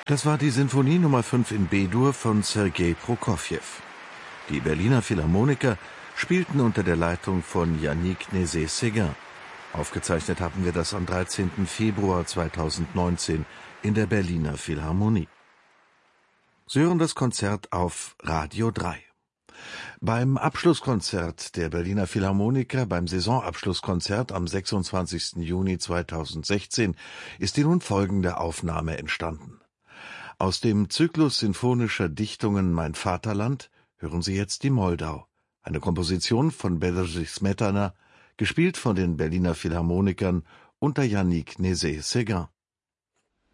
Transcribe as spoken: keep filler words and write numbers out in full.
Das war die Sinfonie Nummer fünf in B-Dur von Sergei Prokofjew. Die Berliner Philharmoniker spielten unter der Leitung von Yannick Nézet-Séguin. Aufgezeichnet hatten wir das am dreizehnten Februar zweitausendneunzehn in der Berliner Philharmonie. Sie hören das Konzert auf Radio drei. Beim Abschlusskonzert der Berliner Philharmoniker, beim Saisonabschlusskonzert am sechsundzwanzigsten Juni zweitausendsechzehn, ist die nun folgende Aufnahme entstanden. Aus dem Zyklus sinfonischer Dichtungen Mein Vaterland hören Sie jetzt die Moldau, eine Komposition von Bedřich Smetana, gespielt von den Berliner Philharmonikern unter Yannick Nézet-Séguin.